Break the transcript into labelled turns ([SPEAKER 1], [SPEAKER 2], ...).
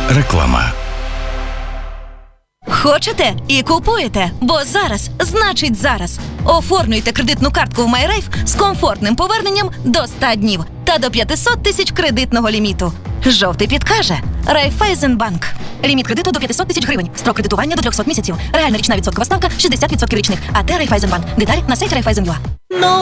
[SPEAKER 1] Реклама.
[SPEAKER 2] Хочете і купуєте, бо зараз значить зараз. Оформлюйте кредитну картку в MyRafe з комфортним поверненням до 100 днів та до 500 тисяч кредитного ліміту. Жовтий підкаже Райфайзенбанк. Ліміт кредиту до 500 тисяч гривень. Строк кредитування до 300 місяців. Реальна річна відсоткова ставка 60% річних. АТ Райфайзенбанк. Деталі на сайті Райфайзен.ua.